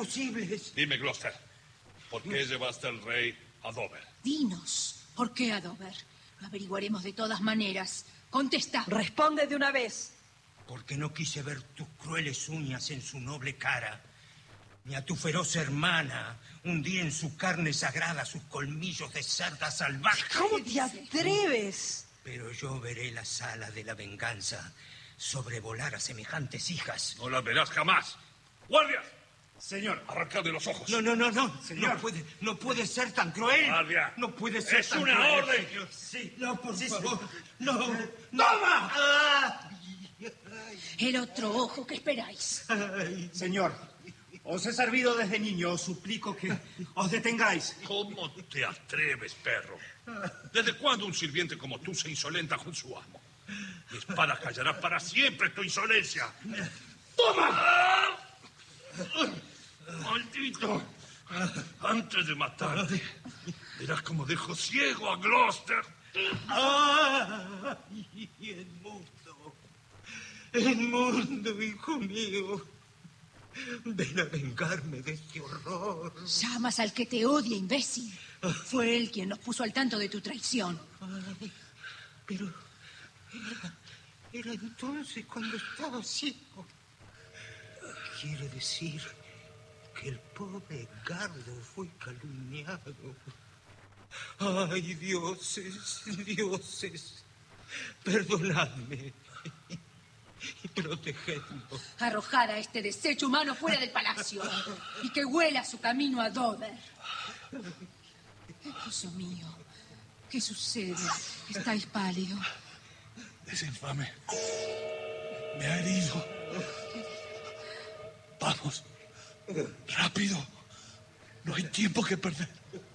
posibles. Dime, Gloucester, ¿por qué llevaste al rey a Dover? Dinos, ¿por qué a Dover? Lo averiguaremos de todas maneras. Contesta. Responde de una vez. Porque no quise ver tus crueles uñas en su noble cara, ni a tu feroz hermana hundir en su carne sagrada sus colmillos de cerda salvaje. ¿Cómo te atreves? Pero yo veré la sala de la venganza sobrevolar a semejantes hijas. No las verás jamás. ¡Guardias! Señor. Arrancadle los ojos. No. Señor. No puede ser tan cruel. Guardia. No puede ser Es tan una cruel. orden. Señor. Sí. No, por Sí, favor. señor. No. ¡Toma! El otro ojo, ¿qué esperáis? Señor, os he servido desde niño. Os suplico que os detengáis. ¿Cómo te atreves, perro? ¿Desde cuándo un sirviente como tú se insolenta con su amo? Mi espada callará para siempre tu insolencia. ¡Toma! ¡Maldito! Antes de matarte, verás cómo dejo ciego a Gloucester. ¡Ay, el mundo, hijo mío! Ven a vengarme de este horror. Llamas al que te odia, imbécil. Fue él quien nos puso al tanto de tu traición. Ay, pero era entonces cuando estaba ciego. Quiere decir que el pobre Edgardo fue calumniado. Ay, dioses, perdonadme y protegedlo. Arrojar a este desecho humano fuera del palacio y que huela su camino a Dover. Esposo mío, ¿qué sucede? Estáis pálido. Ese infame me ha herido. Vamos, rápido. No hay tiempo que perder.